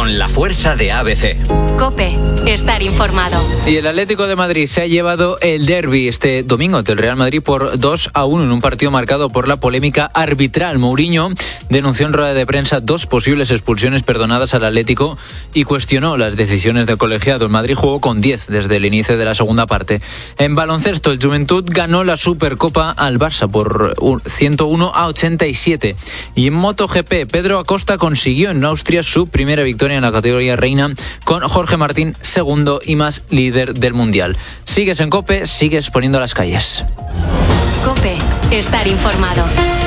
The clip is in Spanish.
con la fuerza de ABC. COPE. Estar informado. Y el Atlético de Madrid se ha llevado el derbi este domingo ante el Real Madrid por 2-1 en un partido marcado por la polémica arbitral. Mourinho denunció en rueda de prensa 2 posibles expulsiones perdonadas al Atlético y cuestionó las decisiones del colegiado. El Madrid jugó con 10 desde el inicio de la segunda parte. En baloncesto, el Juventud ganó la Supercopa al Barça por 101-87. Y en MotoGP, Pedro Acosta consiguió en Austria su primera victoria en la categoría reina, con Jorge Martín segundo y más líder del Mundial. Sigues en COPE, sigues poniendo las calles. COPE. Estar informado.